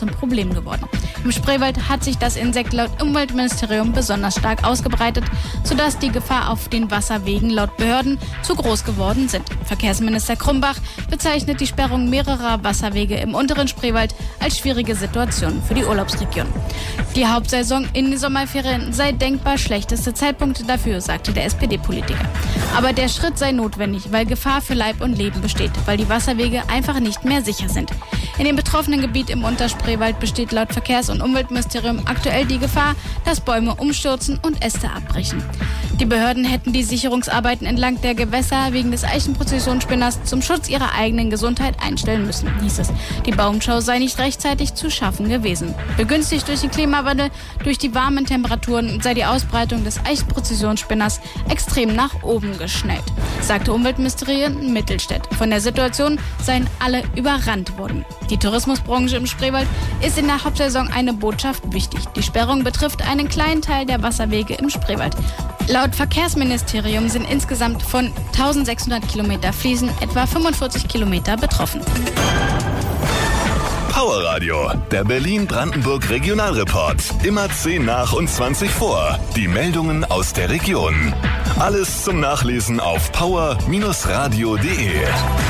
zum Problem geworden. Im Spreewald hat sich das Insekt laut Umweltministerium besonders stark ausgebreitet, sodass die Gefahr auf den Wasserwegen laut Behörden zu groß geworden sind. Verkehrsminister Krumbach bezeichnet die Sperrung mehrerer Wasserwege im unteren Spreewald als schwierige Situation für die Urlaubsregion. Die Hauptsaison in den Sommerferien sei denkbar schlechteste Zeitpunkt dafür, sagte der SPD-Politiker. Aber der Schritt sei notwendig, weil Gefahr für Leib und Leben besteht, weil die Wasserwege einfach nicht mehr sicher sind. In dem betroffenen Gebiet im Unterspreewald besteht laut Verkehrs- und Umweltministerium aktuell die Gefahr, dass Bäume umstürzen und Äste abbrechen. Die Behörden hätten die Sicherungsarbeiten entlang der Gewässer wegen des Eichenprozessionsspinners zum Schutz ihrer eigenen Gesundheit einstellen müssen, hieß es. Die Baumschau sei nicht rechtzeitig zu schaffen gewesen. Begünstigt durch den Klimawandel, durch die warmen Temperaturen sei die Ausbreitung des Eichenprozessionsspinners extrem nach oben geschnellt, sagte Umweltministerin Mittelstädt. Von der Situation seien alle überrannt worden. Die Tourismusbranche im Spreewald ist in der Hauptsaison eine Botschaft wichtig. Die Sperrung betrifft einen kleinen Teil der Wasserwege im Spreewald. Laut Verkehrsministerium sind insgesamt von 1600 Kilometer Fliesen etwa 45 Kilometer betroffen. Power Radio, der Berlin-Brandenburg Regionalreport. Immer 10 nach und 20 vor. Die Meldungen aus der Region. Alles zum Nachlesen auf power-radio.de.